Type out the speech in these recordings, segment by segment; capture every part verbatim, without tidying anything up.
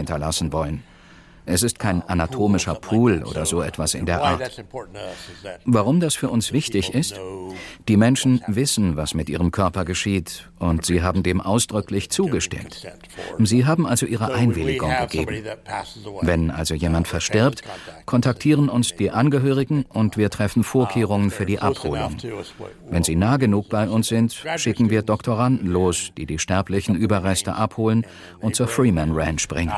hinterlassen wollen. Es ist kein anatomischer Pool oder so etwas in der Art. Warum das für uns wichtig ist? Die Menschen wissen, was mit ihrem Körper geschieht, und sie haben dem ausdrücklich zugestimmt. Sie haben also ihre Einwilligung gegeben. Wenn also jemand verstirbt, kontaktieren uns die Angehörigen und wir treffen Vorkehrungen für die Abholung. Wenn sie nah genug bei uns sind, schicken wir Doktoranden los, die die sterblichen Überreste abholen und zur Freeman Ranch bringen.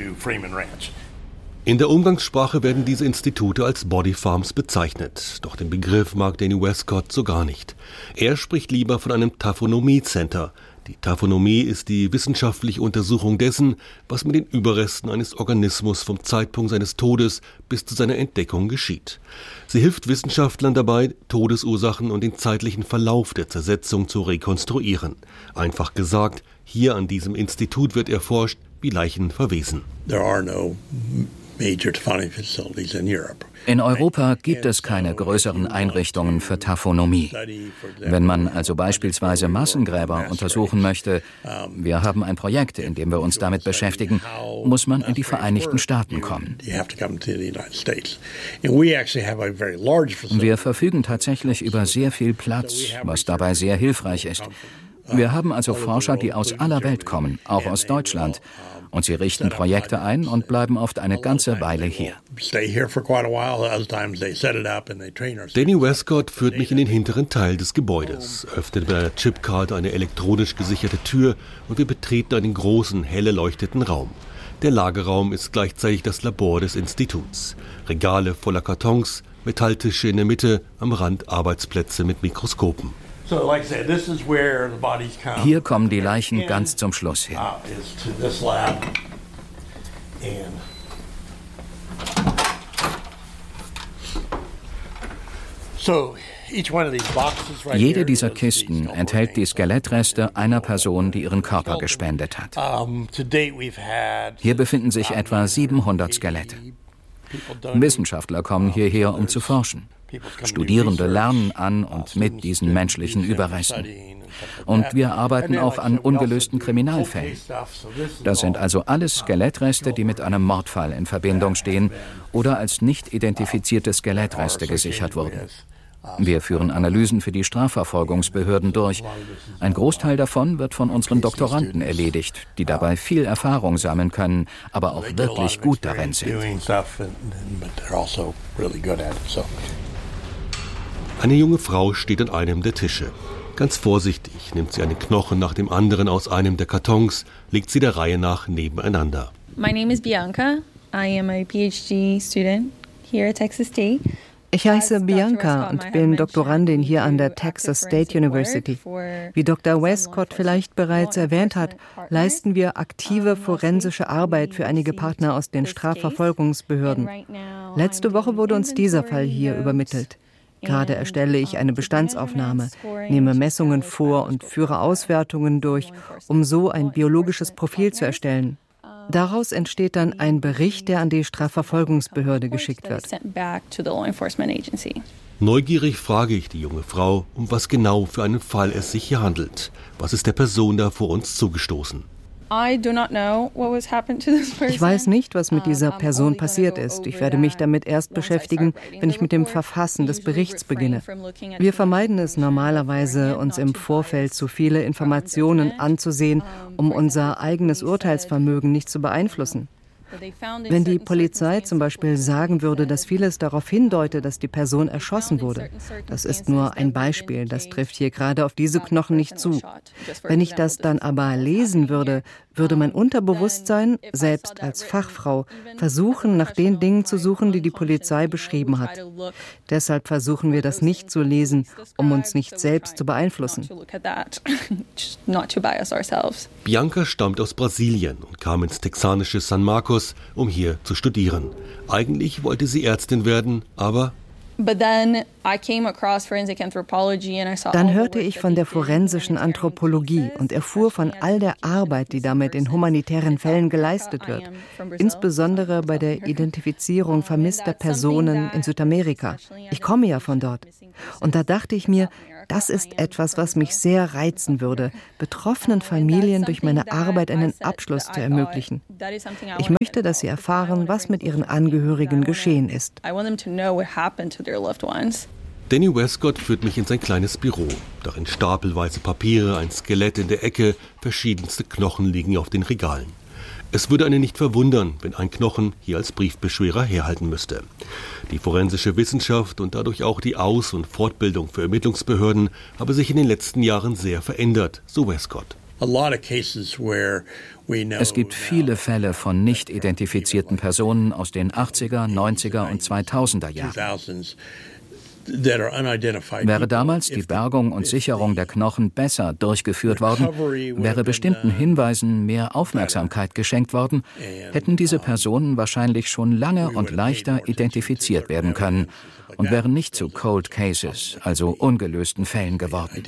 In der Umgangssprache werden diese Institute als Bodyfarms bezeichnet. Doch den Begriff mag Danny Westcott so gar nicht. Er spricht lieber von einem Taphonomie-Center. Die Taphonomie ist die wissenschaftliche Untersuchung dessen, was mit den Überresten eines Organismus vom Zeitpunkt seines Todes bis zu seiner Entdeckung geschieht. Sie hilft Wissenschaftlern dabei, Todesursachen und den zeitlichen Verlauf der Zersetzung zu rekonstruieren. Einfach gesagt, hier an diesem Institut wird erforscht, wie Leichen verwesen. There are no major taphonomy facilities in Europe. In Europa gibt es keine größeren Einrichtungen für Taphonomie. Wenn man also beispielsweise Massengräber untersuchen möchte, wir haben ein Projekt, in dem wir uns damit beschäftigen, muss man in die Vereinigten Staaten kommen. Wir verfügen tatsächlich über sehr viel Platz, was dabei sehr hilfreich ist. Wir haben also Forscher, die aus aller Welt kommen, auch aus Deutschland. Und sie richten Projekte ein und bleiben oft eine ganze Weile hier. Danny Westcott führt mich in den hinteren Teil des Gebäudes, öffnet mit einer Chipcard eine elektronisch gesicherte Tür und wir betreten einen großen, hell erleuchteten Raum. Der Lagerraum ist gleichzeitig das Labor des Instituts. Regale voller Kartons, Metalltische in der Mitte, am Rand Arbeitsplätze mit Mikroskopen. Hier kommen die Leichen ganz zum Schluss hin. Jede dieser Kisten enthält die Skelettreste einer Person, die ihren Körper gespendet hat. Hier befinden sich etwa siebenhundert Skelette. Wissenschaftler kommen hierher, um zu forschen. Studierende lernen an und mit diesen menschlichen Überresten. Und wir arbeiten auch an ungelösten Kriminalfällen. Das sind also alles Skelettreste, die mit einem Mordfall in Verbindung stehen oder als nicht identifizierte Skelettreste gesichert wurden. Wir führen Analysen für die Strafverfolgungsbehörden durch. Ein Großteil davon wird von unseren Doktoranden erledigt, die dabei viel Erfahrung sammeln können, aber auch wirklich gut darin sind. Eine junge Frau steht an einem der Tische. Ganz vorsichtig nimmt sie einen Knochen nach dem anderen aus einem der Kartons, legt sie der Reihe nach nebeneinander. My name is Bianca. I am a PhD student here at Texas State. Ich heiße Bianca und bin Doktorandin hier an der Texas State University. Wie Doktor Westcott vielleicht bereits erwähnt hat, leisten wir aktive forensische Arbeit für einige Partner aus den Strafverfolgungsbehörden. Letzte Woche wurde uns dieser Fall hier übermittelt. Gerade erstelle ich eine Bestandsaufnahme, nehme Messungen vor und führe Auswertungen durch, um so ein biologisches Profil zu erstellen. Daraus entsteht dann ein Bericht, der an die Strafverfolgungsbehörde geschickt wird. Neugierig frage ich die junge Frau, um was genau für einen Fall es sich hier handelt. Was ist der Person da vor uns zugestoßen? Ich weiß nicht, was mit dieser Person passiert ist. Ich werde mich damit erst beschäftigen, wenn ich mit dem Verfassen des Berichts beginne. Wir vermeiden es normalerweise, uns im Vorfeld zu viele Informationen anzusehen, um unser eigenes Urteilsvermögen nicht zu beeinflussen. Wenn die Polizei zum Beispiel sagen würde, dass vieles darauf hindeute, dass die Person erschossen wurde, das ist nur ein Beispiel, das trifft hier gerade auf diese Knochen nicht zu. Wenn ich das dann aber lesen würde, würde mein Unterbewusstsein, selbst als Fachfrau, versuchen, nach den Dingen zu suchen, die die Polizei beschrieben hat. Deshalb versuchen wir das nicht zu lesen, um uns nicht selbst zu beeinflussen. Bianca stammt aus Brasilien und kam ins texanische San Marcos, um hier zu studieren. Eigentlich wollte sie Ärztin werden, aber... Dann hörte ich von der forensischen Anthropologie und erfuhr von all der Arbeit, die damit in humanitären Fällen geleistet wird, insbesondere bei der Identifizierung vermisster Personen in Südamerika. Ich komme ja von dort. Und da dachte ich mir, Das ist etwas, was mich sehr reizen würde, betroffenen Familien durch meine Arbeit einen Abschluss zu ermöglichen. Ich möchte, dass sie erfahren, was mit ihren Angehörigen geschehen ist. Danny Westcott führt mich in sein kleines Büro. Darin stapelweise Papiere, ein Skelett in der Ecke, verschiedenste Knochen liegen auf den Regalen. Es würde einen nicht verwundern, wenn ein Knochen hier als Briefbeschwerer herhalten müsste. Die forensische Wissenschaft und dadurch auch die Aus- und Fortbildung für Ermittlungsbehörden habe sich in den letzten Jahren sehr verändert, so Westcott. Es gibt viele Fälle von nicht identifizierten Personen aus den achtziger, neunziger und zweitausender Jahren. Wäre damals die Bergung und Sicherung der Knochen besser durchgeführt worden, wäre bestimmten Hinweisen mehr Aufmerksamkeit geschenkt worden, hätten diese Personen wahrscheinlich schon lange und leichter identifiziert werden können und wären nicht zu Cold Cases, also ungelösten Fällen geworden.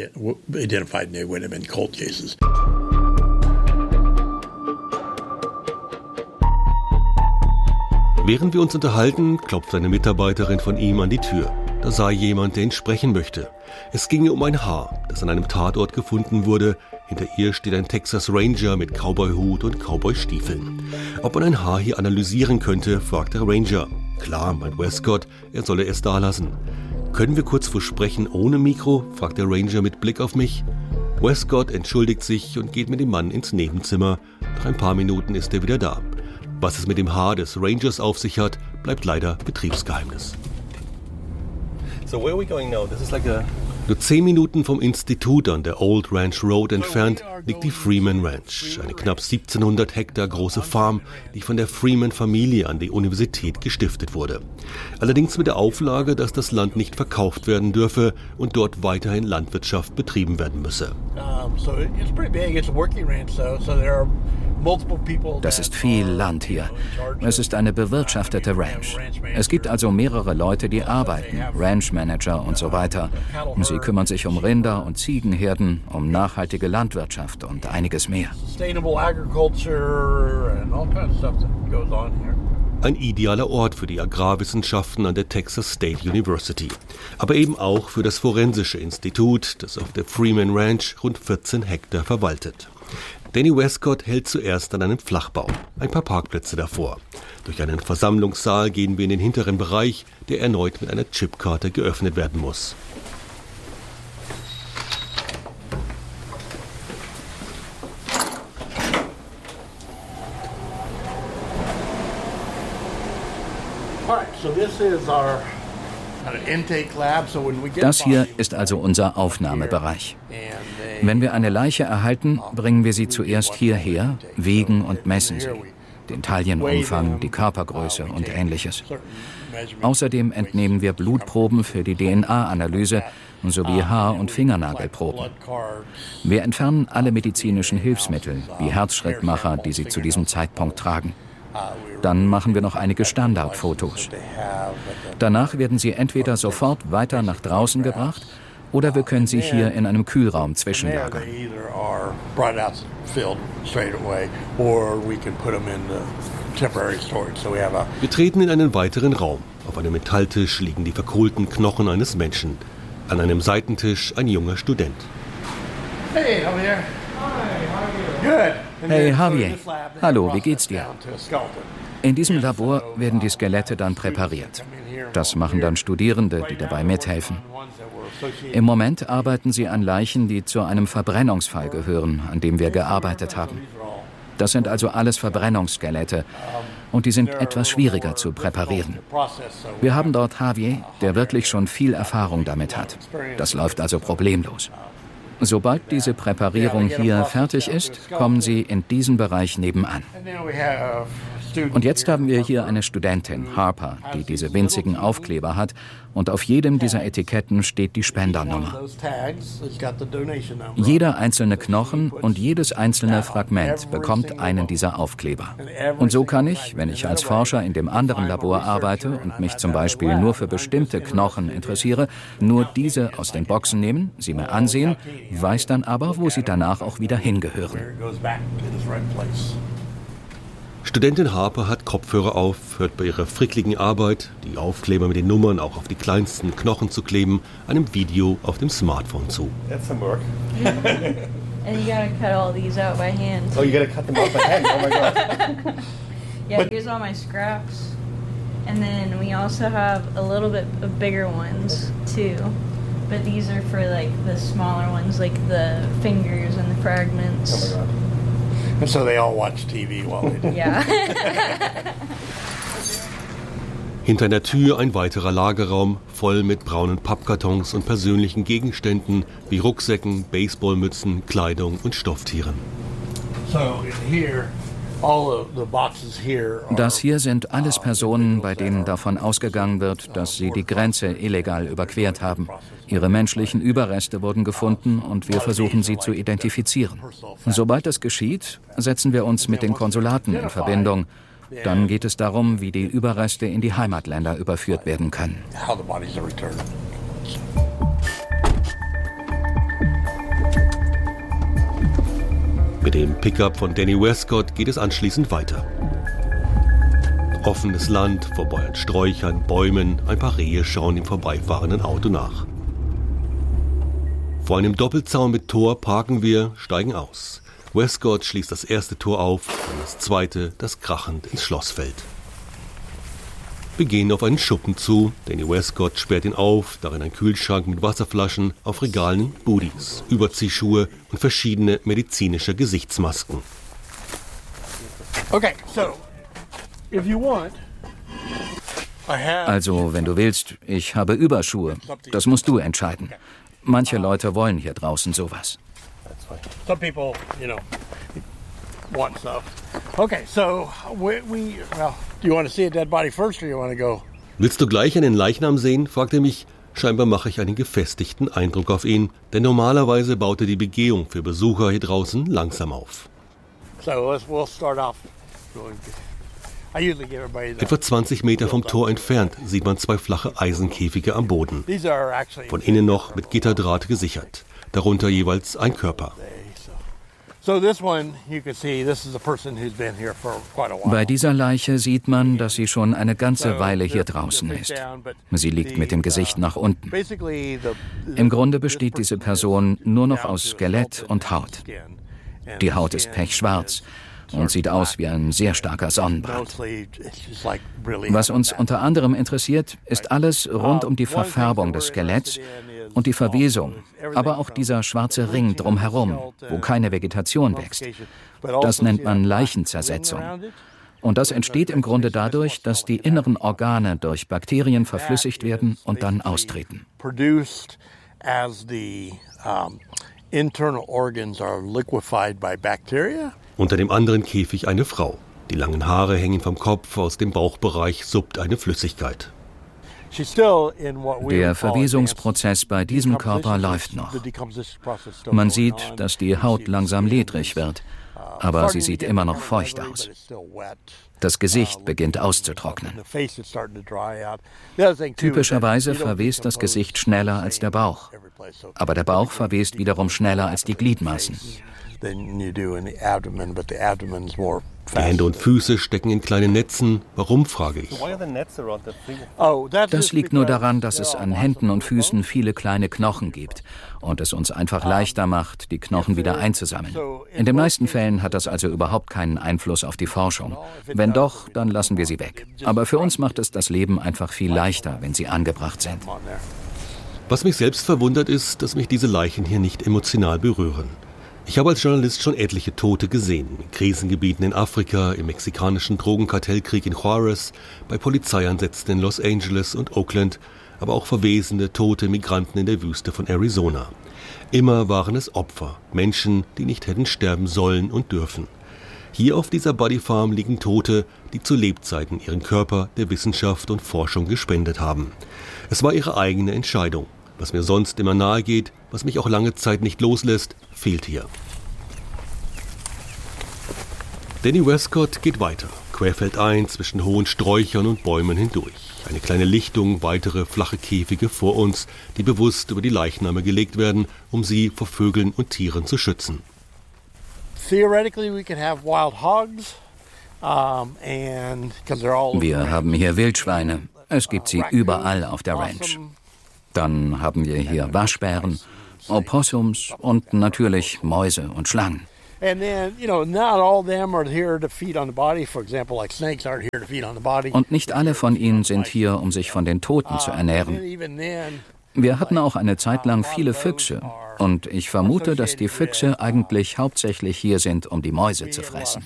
Während wir uns unterhalten, klopft eine Mitarbeiterin von ihm an die Tür. Da sei jemand, der ihn sprechen möchte. Es ginge um ein Haar, das an einem Tatort gefunden wurde. Hinter ihr steht ein Texas Ranger mit Cowboyhut und Cowboystiefeln. Ob man ein Haar hier analysieren könnte, fragt der Ranger. Klar, meint Westcott, er solle es da lassen. Können wir kurz versprechen ohne Mikro, fragt der Ranger mit Blick auf mich. Westcott entschuldigt sich und geht mit dem Mann ins Nebenzimmer. Nach ein paar Minuten ist er wieder da. Was es mit dem Haar des Rangers auf sich hat, bleibt leider Betriebsgeheimnis. So where are we going now? This is like a Nur zehn Minuten vom Institut an der Old Ranch Road entfernt liegt die Freeman Ranch, eine knapp siebzehnhundert Hektar große Farm, die von der Freeman-Familie an die Universität gestiftet wurde. Allerdings mit der Auflage, dass das Land nicht verkauft werden dürfe und dort weiterhin Landwirtschaft betrieben werden müsse. Das ist viel Land hier. Es ist eine bewirtschaftete Ranch. Es gibt also mehrere Leute, die arbeiten, Ranchmanager und so weiter. Sie kümmern sich um Rinder- und Ziegenherden, um nachhaltige Landwirtschaft und einiges mehr. Ein idealer Ort für die Agrarwissenschaften an der Texas State University. Aber eben auch für das Forensische Institut, das auf der Freeman Ranch rund vierzehn Hektar verwaltet. Danny Westcott hält zuerst an einem Flachbau, ein paar Parkplätze davor. Durch einen Versammlungssaal gehen wir in den hinteren Bereich, der erneut mit einer Chipkarte geöffnet werden muss. Das hier ist also unser Aufnahmebereich. Wenn wir eine Leiche erhalten, bringen wir sie zuerst hierher, wiegen und messen sie. Den Taillenumfang, die Körpergröße und Ähnliches. Außerdem entnehmen wir Blutproben für die D N A-Analyse sowie Haar- und Fingernagelproben. Wir entfernen alle medizinischen Hilfsmittel, wie Herzschrittmacher, die sie zu diesem Zeitpunkt tragen. Dann machen wir noch einige Standardfotos. Danach werden sie entweder sofort weiter nach draußen gebracht oder wir können sie hier in einem Kühlraum zwischenlagern. Wir treten in einen weiteren Raum. Auf einem Metalltisch liegen die verkohlten Knochen eines Menschen. An einem Seitentisch ein junger Student. Hey, Javier. Hey, Javier. Hallo, wie geht's dir? In diesem Labor werden die Skelette dann präpariert. Das machen dann Studierende, die dabei mithelfen. Im Moment arbeiten sie an Leichen, die zu einem Verbrennungsfall gehören, an dem wir gearbeitet haben. Das sind also alles Verbrennungsskelette und die sind etwas schwieriger zu präparieren. Wir haben dort Javier, der wirklich schon viel Erfahrung damit hat. Das läuft also problemlos. Sobald diese Präparierung hier fertig ist, kommen sie in diesen Bereich nebenan. Und jetzt haben wir hier eine Studentin, Harper, die diese winzigen Aufkleber hat und auf jedem dieser Etiketten steht die Spendernummer. Jeder einzelne Knochen und jedes einzelne Fragment bekommt einen dieser Aufkleber. Und so kann ich, wenn ich als Forscher in dem anderen Labor arbeite und mich zum Beispiel nur für bestimmte Knochen interessiere, nur diese aus den Boxen nehmen, sie mir ansehen, weiß dann aber, wo sie danach auch wieder hingehören. Studentin Harper hat Kopfhörer auf, hört bei ihrer frickligen Arbeit, die Aufkleber mit den Nummern auch auf die kleinsten Knochen zu kleben, einem Video auf dem Smartphone zu. That's some work. And you gotta cut all these out by hand. Oh, you gotta cut them out by hand. Oh my God. Yeah, here's all my scraps. And then we also have a little bit of bigger ones too. But these are for like the smaller ones, like the fingers and the fragments. Oh my God. And so they all watch T V while they do. Yeah. Hinter der Tür ein weiterer Lagerraum, voll mit braunen Pappkartons und persönlichen Gegenständen wie Rucksäcken, Baseballmützen, Kleidung und Stofftieren. So here, all the boxes here are, Das hier sind alles Personen, bei denen davon ausgegangen wird, dass sie die Grenze illegal überquert haben. Ihre menschlichen Überreste wurden gefunden und wir versuchen, sie zu identifizieren. Sobald das geschieht, setzen wir uns mit den Konsulaten in Verbindung. Dann geht es darum, wie die Überreste in die Heimatländer überführt werden können. how the bodies are returned. Mit dem Pickup von Danny Westcott geht es anschließend weiter. Offenes Land, vorbei an Sträuchern, Bäumen, ein paar Rehe schauen dem vorbeifahrenden Auto nach. Vor einem Doppelzaun mit Tor parken wir, steigen aus. Westcott schließt das erste Tor auf, dann das zweite, das krachend ins Schloss fällt. Wir gehen auf einen Schuppen zu. Danny Westcott sperrt ihn auf, darin ein Kühlschrank mit Wasserflaschen, auf Regalen Booties, Überziehschuhe und verschiedene medizinische Gesichtsmasken. Okay, so if you want, I have. Also, wenn du willst, ich habe Überschuhe. Das musst du entscheiden. Manche Leute wollen hier draußen sowas. Some people, you know, want stuff. Okay, so we, we well, do you want to see a dead body first, or you want to go? Willst du gleich einen Leichnam sehen? Fragt er mich. Scheinbar mache ich einen gefestigten Eindruck auf ihn, denn normalerweise baut er die Begehung für Besucher hier draußen langsam auf. So let's, we'll start off. I usually give everybody the, Etwa zwanzig Meter vom Tor entfernt sieht man zwei flache Eisenkäfige am Boden. These are actually Von innen noch mit Gitterdraht gesichert. Darunter jeweils ein Körper. So this one, you can see, this is a person who's been here for quite a while. Bei dieser Leiche sieht man, dass sie schon eine ganze Weile hier draußen ist. Sie liegt mit dem Gesicht nach unten. Basically, the, Im Grunde besteht diese Person nur noch aus Skelett und Haut. Die Haut ist pechschwarz und sieht aus wie ein sehr starker Sonnenbrand. Was uns unter anderem interessiert, ist alles rund um die Verfärbung des Skeletts und die Verwesung, aber auch dieser schwarze Ring drumherum, wo keine Vegetation wächst. Das nennt man Leichenzersetzung. Und das entsteht im Grunde dadurch, dass die inneren Organe durch Bakterien verflüssigt werden und dann austreten. Unter dem anderen Käfig eine Frau. Die langen Haare hängen vom Kopf, aus dem Bauchbereich suppt eine Flüssigkeit. Der Verwesungsprozess bei diesem Körper läuft noch. Man sieht, dass die Haut langsam ledrig wird, aber sie sieht immer noch feucht aus. Das Gesicht beginnt auszutrocknen. Typischerweise verwest das Gesicht schneller als der Bauch, aber der Bauch verwest wiederum schneller als die Gliedmaßen. Die Hände und Füße stecken in kleinen Netzen. Warum, frage ich. Das liegt nur daran, dass es an Händen und Füßen viele kleine Knochen gibt und es uns einfach leichter macht, die Knochen wieder einzusammeln. In den meisten Fällen hat das also überhaupt keinen Einfluss auf die Forschung. Wenn doch, dann lassen wir sie weg. Aber für uns macht es das Leben einfach viel leichter, wenn sie angebracht sind. Was mich selbst verwundert ist, dass mich diese Leichen hier nicht emotional berühren. Ich habe als Journalist schon etliche Tote gesehen, in Krisengebieten in Afrika, im mexikanischen Drogenkartellkrieg in Juarez, bei Polizeieinsätzen in Los Angeles und Oakland, aber auch verwesende, tote Migranten in der Wüste von Arizona. Immer waren es Opfer, Menschen, die nicht hätten sterben sollen und dürfen. Hier auf dieser Bodyfarm liegen Tote, die zu Lebzeiten ihren Körper der Wissenschaft und Forschung gespendet haben. Es war ihre eigene Entscheidung. Was mir sonst immer nahe geht, was mich auch lange Zeit nicht loslässt, fehlt hier. Danny Westcott geht weiter, querfeldein zwischen hohen Sträuchern und Bäumen hindurch. Eine kleine Lichtung, weitere flache Käfige vor uns, die bewusst über die Leichname gelegt werden, um sie vor Vögeln und Tieren zu schützen. Theoretically, we could have wild hogs. Wir haben hier Wildschweine. Es gibt sie überall auf der Ranch. Dann haben wir hier Waschbären, Opossums und natürlich Mäuse und Schlangen. Und nicht alle von ihnen sind hier, um sich von den Toten zu ernähren. Wir hatten auch eine Zeit lang viele Füchse. Und ich vermute, dass die Füchse eigentlich hauptsächlich hier sind, um die Mäuse zu fressen.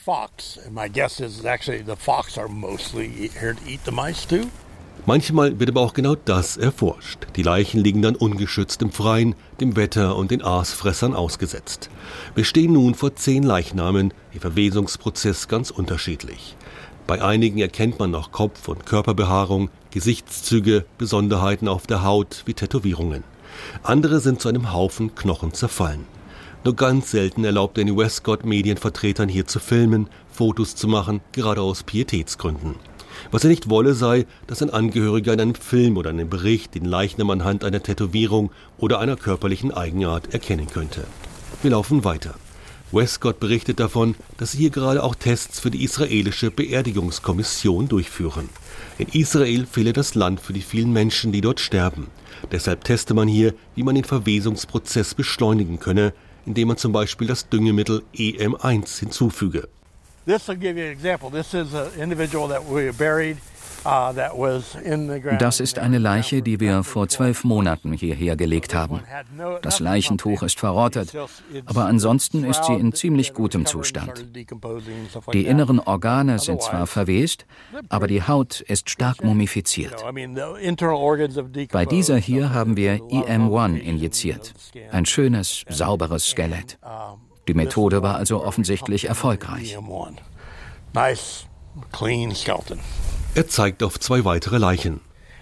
Manchmal wird aber auch genau das erforscht. Die Leichen liegen dann ungeschützt im Freien, dem Wetter und den Aasfressern ausgesetzt. Wir stehen nun vor zehn Leichnamen, ihr Verwesungsprozess ganz unterschiedlich. Bei einigen erkennt man noch Kopf- und Körperbehaarung, Gesichtszüge, Besonderheiten auf der Haut wie Tätowierungen. Andere sind zu einem Haufen Knochen zerfallen. Nur ganz selten erlaubt Danny Westcott Medienvertretern hier zu filmen, Fotos zu machen, gerade aus Pietätsgründen. Was er nicht wolle, sei, dass ein Angehöriger in einem Film oder einem Bericht den Leichnam anhand einer Tätowierung oder einer körperlichen Eigenart erkennen könnte. Wir laufen weiter. Westcott berichtet davon, dass sie hier gerade auch Tests für die israelische Beerdigungskommission durchführen. In Israel fehle das Land für die vielen Menschen, die dort sterben. Deshalb teste man hier, wie man den Verwesungsprozess beschleunigen könne, indem man zum Beispiel das Düngemittel E M eins hinzufüge. This will give you an example. This is an individual that we buried. Das ist eine Leiche, die wir vor zwölf Monaten hierher gelegt haben. Das Leichentuch ist verrottet, aber ansonsten ist sie in ziemlich gutem Zustand. Die inneren Organe sind zwar verwest, aber die Haut ist stark mumifiziert. Bei dieser hier haben wir E M eins injiziert. Ein schönes, sauberes Skelett. Die Methode war also offensichtlich erfolgreich. Nice, clean skeleton. Er zeigt auf zwei weitere Leichen.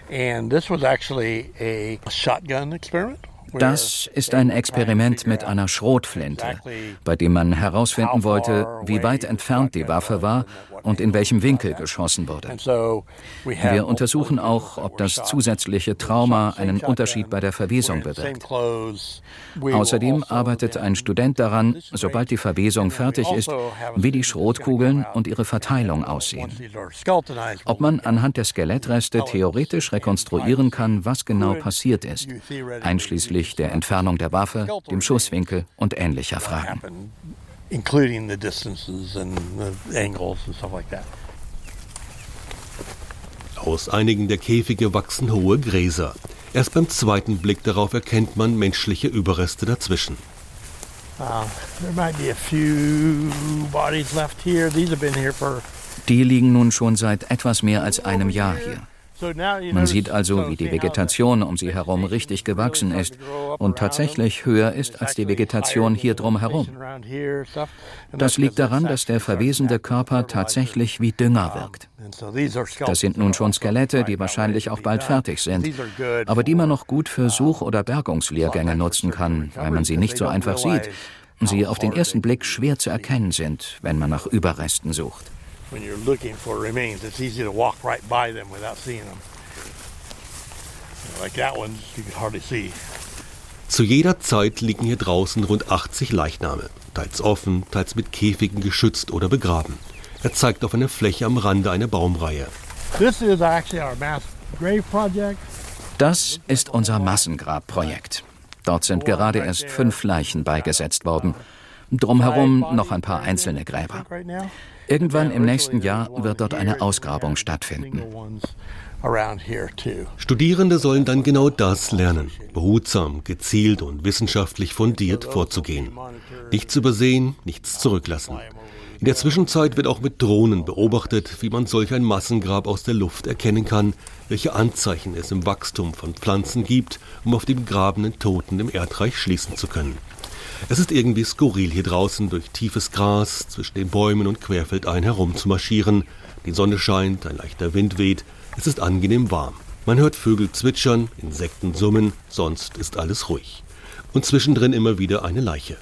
Das ist ein Experiment mit einer Schrotflinte, bei dem man herausfinden wollte, wie weit entfernt die Waffe war und in welchem Winkel geschossen wurde. Wir untersuchen auch, ob das zusätzliche Trauma einen Unterschied bei der Verwesung bewirkt. Außerdem arbeitet ein Student daran, sobald die Verwesung fertig ist, wie die Schrotkugeln und ihre Verteilung aussehen. Ob man anhand der Skelettreste theoretisch rekonstruieren kann, was genau passiert ist, einschließlich der Entfernung der Waffe, dem Schusswinkel und ähnlicher Fragen. Aus einigen der Käfige wachsen hohe Gräser. Erst beim zweiten Blick darauf erkennt man menschliche Überreste dazwischen. Die liegen nun schon seit etwas mehr als einem Jahr hier. Man sieht also, wie die Vegetation um sie herum richtig gewachsen ist und tatsächlich höher ist als die Vegetation hier drumherum. Das liegt daran, dass der verwesende Körper tatsächlich wie Dünger wirkt. Das sind nun schon Skelette, die wahrscheinlich auch bald fertig sind, aber die man noch gut für Such- oder Bergungslehrgänge nutzen kann, weil man sie nicht so einfach sieht und sie auf den ersten Blick schwer zu erkennen sind, wenn man nach Überresten sucht. When you're looking for remains, it's easy to walk right by them without seeing them. Like that one, you can hardly see. Zu jeder Zeit liegen hier draußen rund achtzig Leichname, teils offen, teils mit Käfigen geschützt oder begraben. Er zeigt auf eine Fläche am Rande einer Baumreihe. This is actually our mass grave project. Das ist unser Massengrabprojekt. Dort sind gerade erst fünf Leichen beigesetzt worden. Drumherum noch ein paar einzelne Gräber. Irgendwann im nächsten Jahr wird dort eine Ausgrabung stattfinden. Studierende sollen dann genau das lernen, behutsam, gezielt und wissenschaftlich fundiert vorzugehen. Nichts übersehen, nichts zurücklassen. In der Zwischenzeit wird auch mit Drohnen beobachtet, wie man solch ein Massengrab aus der Luft erkennen kann, welche Anzeichen es im Wachstum von Pflanzen gibt, um auf die begrabenen Toten im Erdreich schließen zu können. Es ist irgendwie skurril, hier draußen durch tiefes Gras, zwischen den Bäumen und querfeldein herumzumarschieren. Die Sonne scheint, ein leichter Wind weht, es ist angenehm warm. Man hört Vögel zwitschern, Insekten summen, sonst ist alles ruhig. Und zwischendrin immer wieder eine Leiche.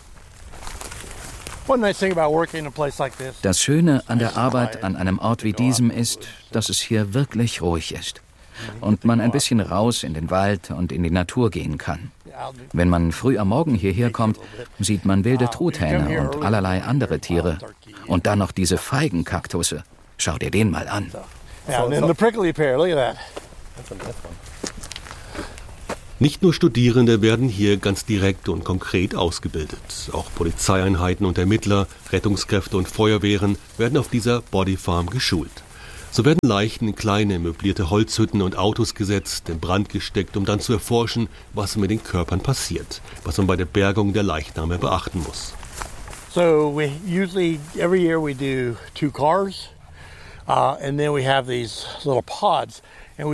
Das Schöne an der Arbeit an einem Ort wie diesem ist, dass es hier wirklich ruhig ist und man ein bisschen raus in den Wald und in die Natur gehen kann. Wenn man früh am Morgen hierher kommt, sieht man wilde Truthähne und allerlei andere Tiere. Und dann noch diese Feigenkaktusse. Schau dir den mal an. Yeah, and then the prickly pear, look at that. That's a nice one. Nicht nur Studierende werden hier ganz direkt und konkret ausgebildet. Auch Polizeieinheiten und Ermittler, Rettungskräfte und Feuerwehren werden auf dieser Bodyfarm geschult. So werden Leichen in kleine möblierte Holzhütten und Autos gesetzt, in Brand gesteckt, um dann zu erforschen, was mit den Körpern passiert, was man bei der Bergung der Leichname beachten muss. So we usually every year we do two cars, uh, and then we have these little pods.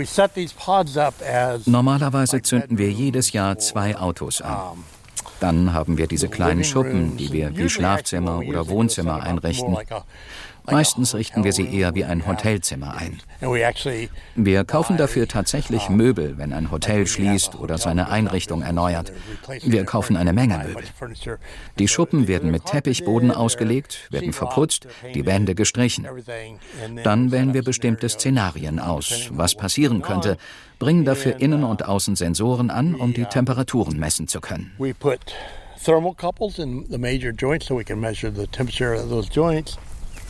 Normalerweise zünden wir jedes Jahr zwei Autos an. Dann haben wir diese kleinen Schuppen, die wir wie Schlafzimmer oder Wohnzimmer einrichten. Meistens richten wir sie eher wie ein Hotelzimmer ein. Wir kaufen dafür tatsächlich Möbel, wenn ein Hotel schließt oder seine Einrichtung erneuert. Wir kaufen eine Menge Möbel. Die Schuppen werden mit Teppichboden ausgelegt, werden verputzt, die Wände gestrichen. Dann wählen wir bestimmte Szenarien aus, was passieren könnte, bringen dafür innen und außen Sensoren an, um die Temperaturen messen zu können. Thermocouples in the major joints so we can measure the temperature of those joints.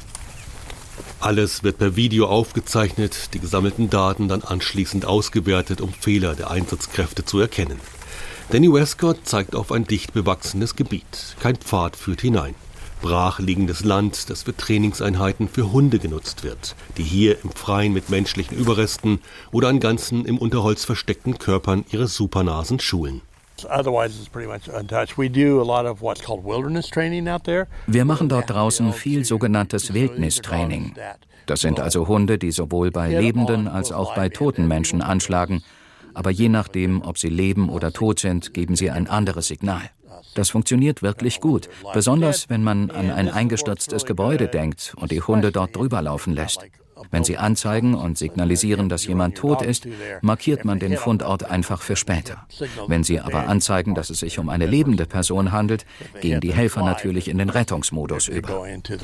Alles wird per Video aufgezeichnet, die gesammelten Daten dann anschließend ausgewertet, um Fehler der Einsatzkräfte zu erkennen. Danny Westcott zeigt auf ein dicht bewachsenes Gebiet. Kein Pfad führt hinein. Brach liegendes Land, das für Trainingseinheiten für Hunde genutzt wird, die hier im Freien mit menschlichen Überresten oder an ganzen im Unterholz versteckten Körpern ihre Supernasen schulen. Wir machen dort draußen viel sogenanntes Wildnistraining. Das sind also Hunde, die sowohl bei lebenden als auch bei toten Menschen anschlagen. Aber je nachdem, ob sie leben oder tot sind, geben sie ein anderes Signal. Das funktioniert wirklich gut, besonders wenn man an ein eingestürztes Gebäude denkt und die Hunde dort drüber laufen lässt. Wenn sie anzeigen und signalisieren, dass jemand tot ist, markiert man den Fundort einfach für später. Wenn sie aber anzeigen, dass es sich um eine lebende Person handelt, gehen die Helfer natürlich in den Rettungsmodus über.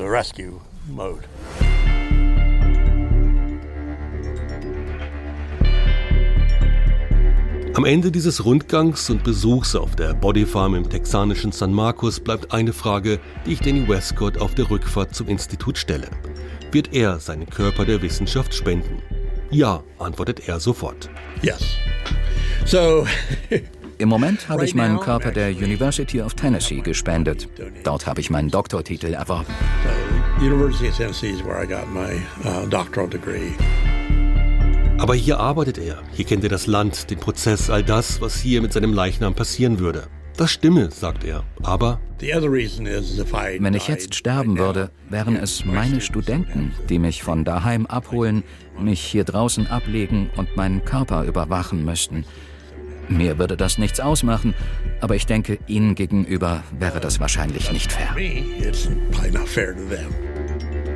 Am Ende dieses Rundgangs und Besuchs auf der Bodyfarm im texanischen San Marcos bleibt eine Frage, die ich Danny Westcott auf der Rückfahrt zum Institut stelle. Wird er seinen Körper der Wissenschaft spenden? Ja, antwortet er sofort. Yes. So, im Moment habe ich meinen Körper der University of Tennessee gespendet. Dort habe ich meinen Doktortitel erworben. So, University of Tennessee is where I got my uh, doctoral degree. Aber hier arbeitet er, hier kennt er das Land, den Prozess, all das, was hier mit seinem Leichnam passieren würde. Das stimme, sagt er, aber wenn ich jetzt sterben würde, wären es meine Studenten, die mich von daheim abholen, mich hier draußen ablegen und meinen Körper überwachen müssten. Mir würde das nichts ausmachen, aber ich denke, ihnen gegenüber wäre das wahrscheinlich nicht fair.